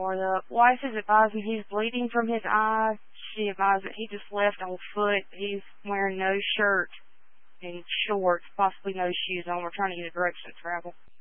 The wife is advising he's bleeding from his eye. She advised that he just left on foot. He's wearing no shirt and shorts, possibly no shoes on. We're trying to get a direction to travel.